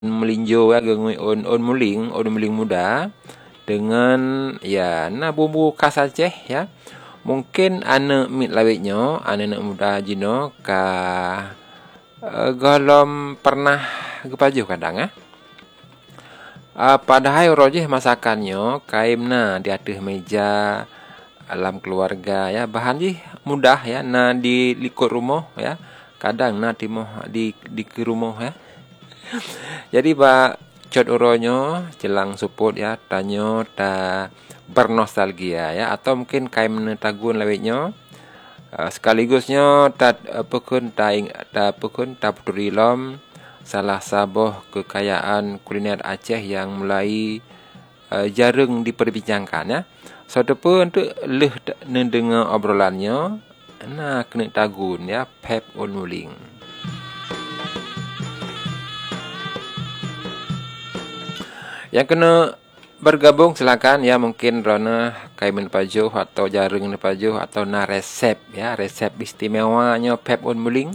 melinjo ya gengui on muling muda dengan ya na bumbu khas Aceh ya. Mungkin ane mit lawitnya, ane nak muda jino ka golom pernah gepajuh kadang padahal rojih masakannya kaimna di atas meja alam keluarga ya, bahan ji mudah ya, na di likut rumah ya, kadang na di ke rumah ya. Jadi ba cot uronyo jelang suput ya, tanyo ta bernostalgia ya, atau mungkin kaim tagun lawitnya sekaligusnya ta pekun puturilom salah sabuh kekayaan kuliner Aceh yang mulai jarang diperbincangkan ya. Suatu pun untuk leh mendengar obrolannya, nah kena tagun ya, Pep on Muling. Yang kena bergabung silakan ya, mungkin Rona kaiman pajuh atau jaring pajuh atau na resep ya, resep istimewanya Pep on Muling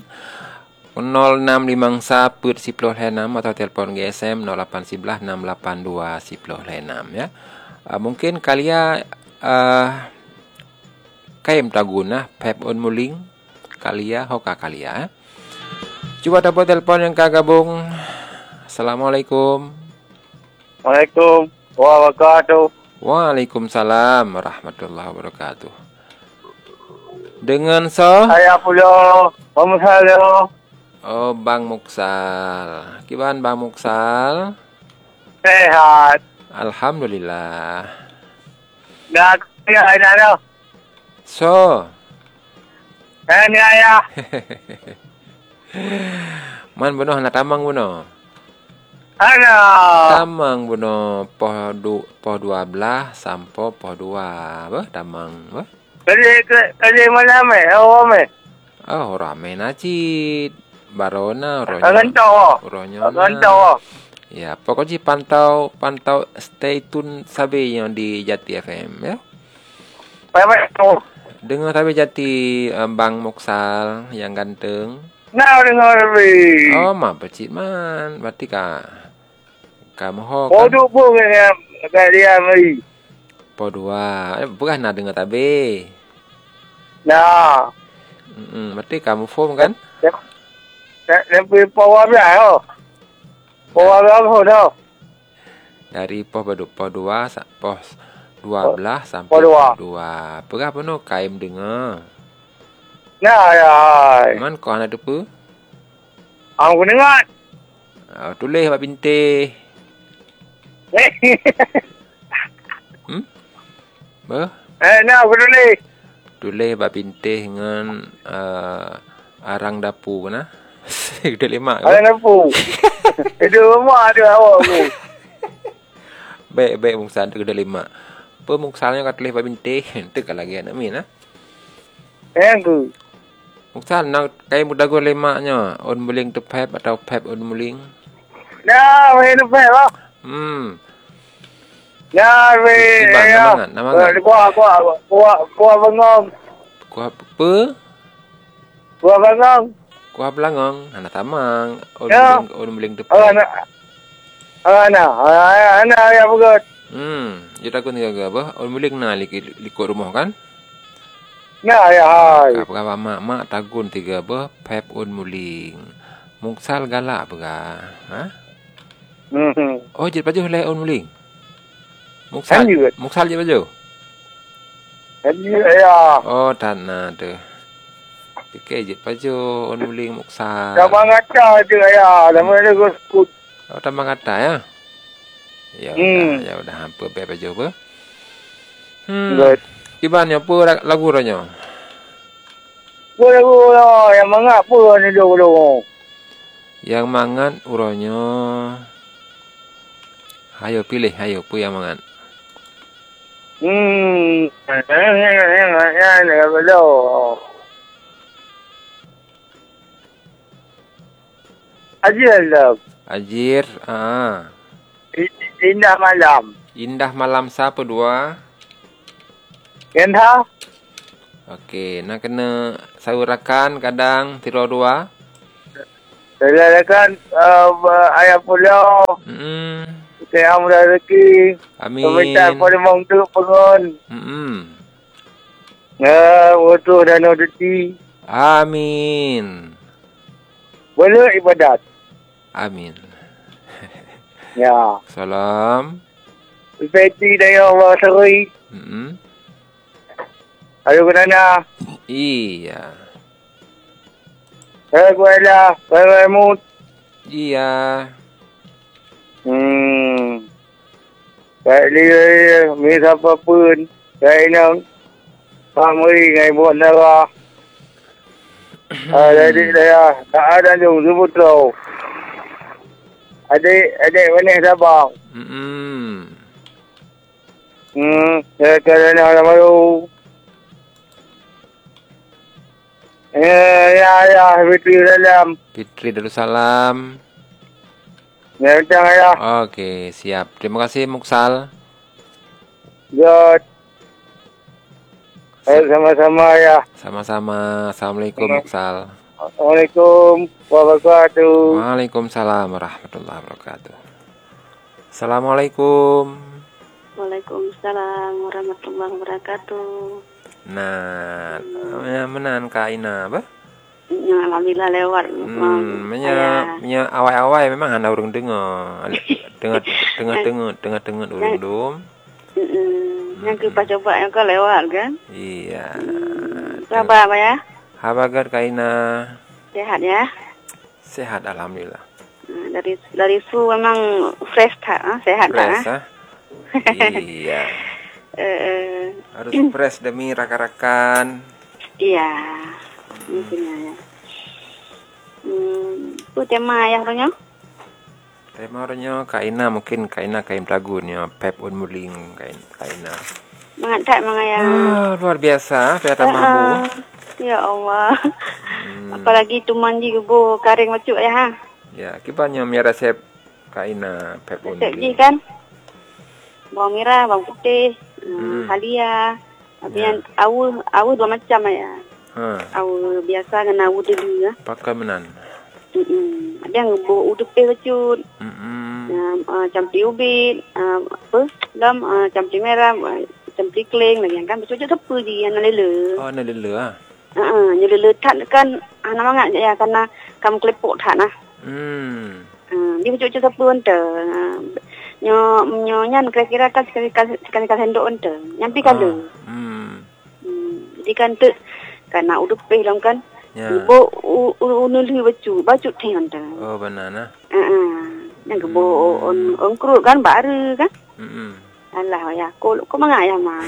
0656 atau telefon GSM 0811 682 ya. Mungkin kalian kaim taguna Pep on Muling kalian hoka kalian. Coba dapat telepon yang kagabung. Assalamualaikum. Waalaikumsalam wabarakatuh. Waalaikumsalam warahmatullahi wabarakatuh. Dengan Saya pula Muksal. Oh, Bang Muksal. Gimana Bang Muksal? Sehat. Alhamdulillah. Dah kerja dah. So. Ni ayah. Man bunuh nak tamang bunuh. Ada. Tamang bunuh poh 12 sampai poh 2. Bah tamang, bah. Kerja malam ramai. Oh, ramai nacit. Barona Rantau. Rantau. Ya, pokoknya pantau stay tune sabi yang di Jati FM ya. Baik tu. Dengar sabi Jati Bang Muksal yang ganteng. Nah, dengar lebih. Oh, mah becik man. Berarti kamu ho Oh, kan? duk pun kat dia mari. Po 2. Bukan nak dengar tabe. Nah. Berarti kamu form kan? Lebih power dah. Power apa dah? Dari po 2 pos 12 sampai Po 2. Berapa no kaim dengar? Nah, ya. Man kau nak apa? Aku dengar. Tulis Pak Binte. Bah? Nah, aku tulis. Tulis Pak Binte dengan arang dapur na. Gede lemak. Arang dapur. Itu rumah ada awak tu. Baik Muksal tu gede lemak. Apa Muksalnya kat tulis Pak Binte. Itu kan lagi anak min Yang Muksal nak kayak mudah gua lemaknya. On muling tu Pep atau Pep on muling? Nah, main apa lah? Nah, Nama kan? Kuah bengong. Kuah apa? Kuah bengong. Kuah belangong. Anak tamang. On muling tu Pep. Anak ya bukan. Dia takut ni apa? On muling na likut rumah kan? Nah, ya hai. Berapa mak tagun 3 bah Pep on muling. Muksal galak apa ha? Oh, jadi baju le on muling. Muksal je baju. Ya. Oh, tanah tu. Fikir je baju on muling Muksal. Dah mengata je ya. Dah mana go skut. Oh, tambah kata ya. Ya udah apa baju apa? Good. Gimana apa lagu ranya? Lagu yang mangap pun ni dulu. Yang mangan uronyo. Hayo pilih, hayo pu yang mangan. Ajir, Indah malam. Indah malam siapa 2? Indah. Okey, nak kena saurakan kadang tiro 2. Saya kan ayah pulau. Saya mudah rezeki. Amin. Permintaan pada mak untuk pengon. Butuh dan rezeki. Amin. Boleh ibadat. Amin. Ya. Salam. Seperti dari Allah seri. Ayo ke nana. Iya. Saya kuala. Saya mut. Iya. Saya lihat. Mis apa pun. Saya nak. Pamri ngai buat darah. Adik saya. Tak ada jom. Sebut tau. Adik mana Sabang. Saya kena nak malu. Ya, Fitri Dalam. Fitri Darussalam. Ya, macam ya. Oke, siap. Terima kasih Muksal. Ya. Sama-sama ya. Sama-sama. Assalamualaikum Muksal. Assalamualaikum warahmatullahi wabarakatuh. Waalaikumsalam warahmatullahi wabarakatuh. Assalamualaikum. Waalaikumsalam warahmatullahi wabarakatuh. Nah, menan Kaina apa? Ya, alhamdulillah lewat. Menya awal-awal memang anda urung dengar urung dum. Yang kita coba yang kau lewat kan? Iya. Sabar apa ya? Habagar Kaina. Sehat ya? Sehat alhamdulillah. Dari su memang fresh tak? Sehat fresh, tak? Iya. Harus fresh demi rakan-rakan. Iya. Mungkinnya ya. Itu tema ya orangnya? Tema orangnya Kaina mungkin Kaina kain lagunya Pep on Muling Kaina. Mengantak mengaya. Luar biasa, Peta Mabu. Ya Allah. Apalagi tu mandi gubu karing macuk ya ha. Ya, kibannya resep Kaina Pep on Resep Muling. kan? Bawang merah, bawang putih, halia. Tapi yang awu dua macam ya. Awu biasa dengan awu dulu ya. Pakai menan. Ada yang buat udup pecut. Campur ubin, dalam campur merah, campur keling lagi kan betul apa dia nak lele. Oh, nak lele ah. Lele tak kan anak mangat ya karena kamu kelepok tak nah. Dia betul apa ente. Nyan kira-kira kan sekali hendok ente. Nyampi kala. Jadi kan tu karena udup dalam kan. Ibu unuli baju tiang ente. Oh, benar nah. Yang kebo ongkrut kan baru kan. Alah ya, kau mangat ya mah.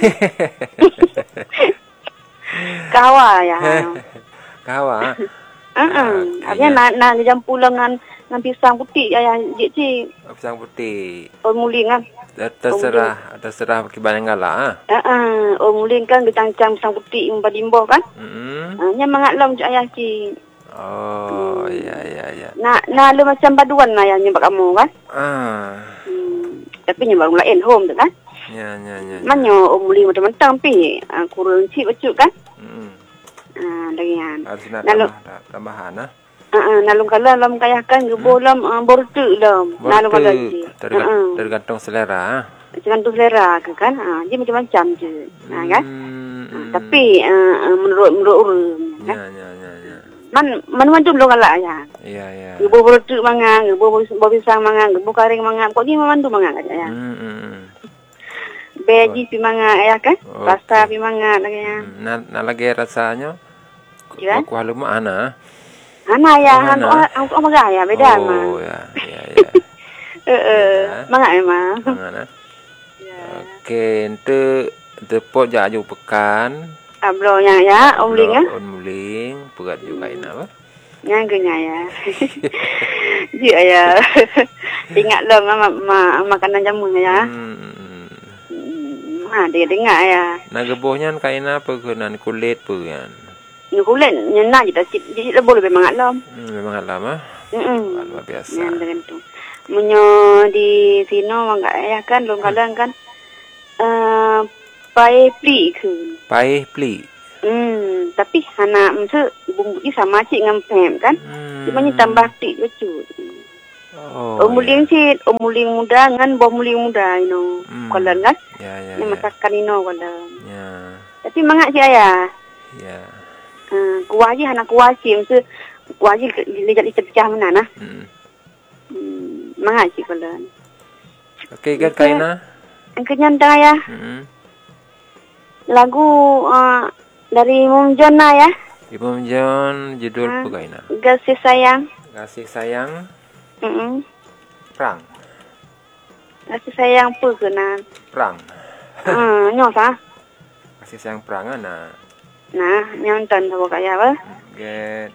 Kawa ya. Kawa. Abang nak jam pulang dengan pisang putih ya cik. Pisang putih. Muling kan. Terserah kiban ngala muling kan dicancang pisang putih imba-imba kan. Nya mangat lam ayah cik. Oh, ya. Nak lu macam paduan lah yang nyebab kamu kan. Tapi nyebab orang lain home tu kan. Ya. Manyo muling macam-macam pi kurang cik bacuk kan. Dengan harus nak tambahan nah. Nalung kala lam kayakan gebu lam bortu lam. Nalung kala tergantung selera. Tergantung selera kan. Dia macam-macam je. Kan? Tapi menurut orang kan. Ya. Man dulu kala ya. Ya. Gebu bortu mangang, gebu pisang mangang, gebu karing mangang. Kok dia mandu mangang aja ya. Beji pi mangang ya kan. Pasta pi mangang lagi ya. Nak lagi rasanya. Ya. Aku halu mana? Ana ya, aku maga ya beda mah. Oh ya. Mangat memang. Mangat. Okey, ente depot jaju pekan. Ablo yang ya, Muling ya. Muling, pegat juga ini apa? Yang genya ya. Dia ya. Ingat lah makanan jamu ya. Dia dengar ya. Nah gebohnya kaina pekenan kulit pegan. Kulit nyenak je dah boleh memang alam. Memang alam ah. Luar biasa. Yang dengan tu. Menyo di sino enggak ya kan long kadang kan pai pli ke. Pai pli. Tapi anak mesti bumbu ni sama cik dengan pem kan. Cuma ni tambah tik becut. Muling cik, muling muda dengan bawang muling muda kolan kan. Ni masakan ino kolan. Tapi mangat cik ayah. Kuah je anak kuah cik mesti kuah je lejat pecah mana nah. Mangat cik kolan. Okey, Kaina. Angkanya dah ya. Lagu dari Mum John ya. Mum John judul apa Kaina? Kasih sayang. Kasih sayang. Perang. Kasih sayang apa kena? Perang. Nyo sah. Kasih sayang perang nah. Nah, nyonton apa kaya apa? Get.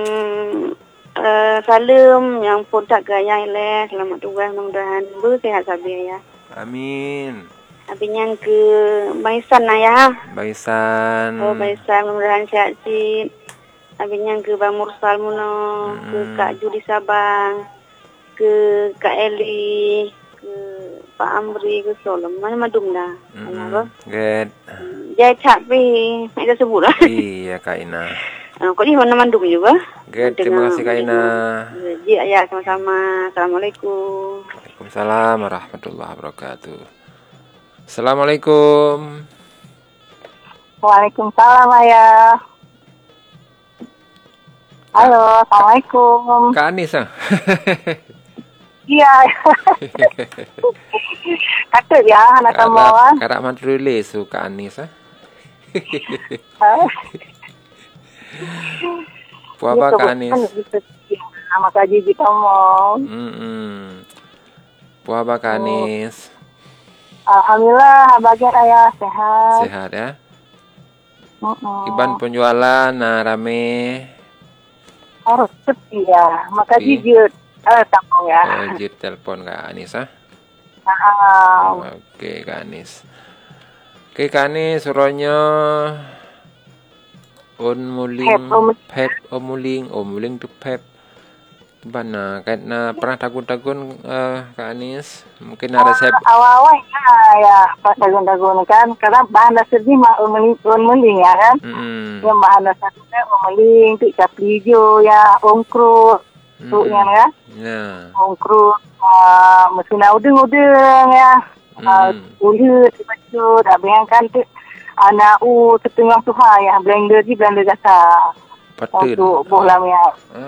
Salam yang pun tak gaya le. Selamat tugas mudah-mudahan bersehat sabi ya. Amin. Habis yang ke Baisan ya. Baisan. Oh, Baisan mudah-mudahan sehat cik. Habis yang ke Bang Mursal Muno, ke Kak Judi Sabang, ke Kak Eli, ke Pak Amri, ke Solom. Mana madum dah. Get. Jai tak pi, nak sebut lah. Iya Kak Ina. Kau ni mana mandum juga? Get, terima kasih Kak Ina. Ji ayah sama-sama. Assalamualaikum. Waalaikumsalam warahmatullahi wabarakatuh. Assalamualaikum. Waalaikumsalam ayah. Halo, assalamualaikum. Kak Anis Iya. Kata ya anak kamu. Karak matrulis su Kak Anis Puapa Kak Anis. Sama kaji kita mau. Puapa Kak Anis. Alhamdulillah, bagian ayah sehat. Sehat ya. Iban penjualan rame. Harus sepi ya. Maka jujur. Tamu ya. Jit telepon Kak Anis Oke Kak Anis. Oke Kak Anis suruhnya pep muling tu pep. Bana karena pernah tagun-tagun Kak Anis mungkin ada resep awal-awal ya pas tagun-tagun kan karena bahan dasar ni muling ya kan. Yang bahan dasarnya muling tu capli hijau ya ongkrut tu yang ya. Ongkrut mesin udang ya. Ulut becut abang tu anak setengah tuha ya blender gasa. Untuk bohlam ya.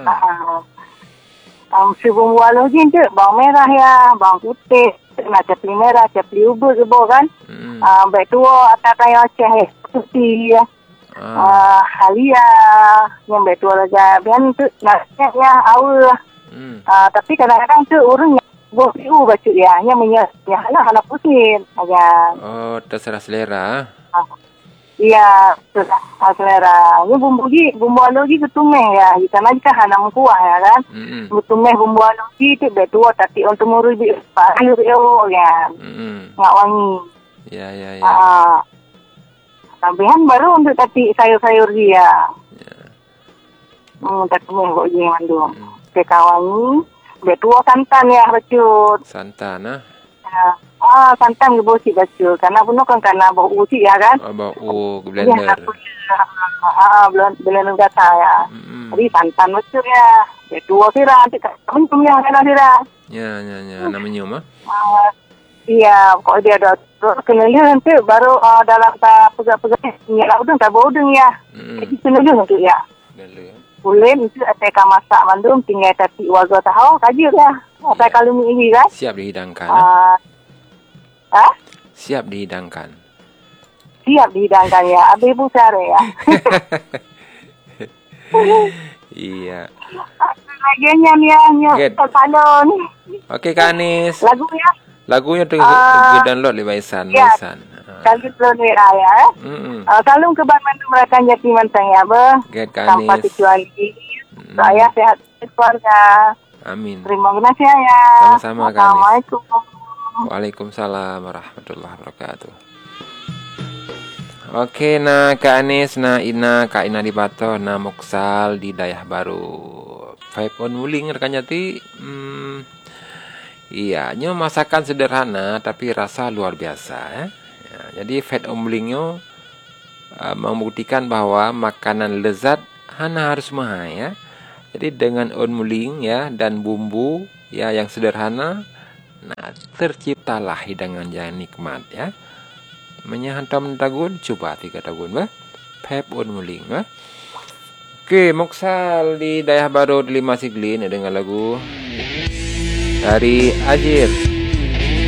Sebelum walau je tu bawang merah ya, bawang putih, nak capli merah, capli ubur ke bawah kan. Baik tua atas kayu Aceh putih ya. Halia yang baik tua raja bian tu naknya ya awal. Tapi kadang-kadang tu orang buat piu baca ya, yang menyia anak putih aja. Oh, terserah selera. Iya, terserah selera. Ini bumbu alogi ketumeh ya. Kita nak kan hanam kuah ya kan. Ketumeh bumbu alogi tu betul tapi untuk murid air ya. Nggak wangi. Ya. Tambahan baru untuk tapi sayur-sayur dia. Tak tumeh kok je mandum. Wangi. Betul santan ya becut. Santan santan ke bosi baca karena puno kan karena bau uci ya kan. Bau blender. Blender gata ya. Jadi santan betul ya. Dua kira nanti kamu yang kena kira. Ya, namanya mah. Iya, kok dia ada kenalian nanti baru dalam pegang-pegang nyala udang tak bau udang ya. Jadi kenalian nanti ya. Boleh itu ateka masak mandum tinggal tapi warga tahu kaji ya. Apa kalau ini kan? Siap dihidangkan. Siap dihidangkan. Siap dihidangkan ya. Abi pun cari ya. Iya. Lagi nyanyi terpalon. Oke Kak Anis. Lagu ya. Lagunya tu download di Baisan. Kalau download ya. Kalau ke Bandung mereka jadi mantang ya, tanpa kecuali. Saya sehat keluarga. Amin. Terima kasih ya. Sama-sama Kak Anis. Assalamualaikum. Waalaikumsalam warahmatullahi wabarakatuh. Oke, Kak Anis, Kak Ina di Bato, Moksal di Dayah Baru. Five on Wuling rekan jati. Iya, masakan sederhana tapi rasa luar biasa ya. Jadi Five on Wulingnya membuktikan bahwa makanan lezat hana harus mah ya. Jadi dengan on muling ya dan bumbu ya yang sederhana, nah terciptalah hidangan yang nikmat ya. Menyahantam tagun, coba 3 tagun bah. Pep on muling bah. Oke, Moksal di daerah baru di Lima Siglin dengan lagu dari Ajir.